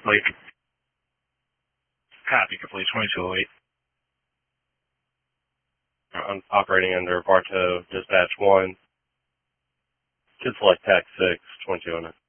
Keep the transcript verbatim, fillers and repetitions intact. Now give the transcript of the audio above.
complete. Copy complete, twenty-two oh eight. I'm operating under Varto Dispatch one. Should select T A C six, twenty-two oh nine.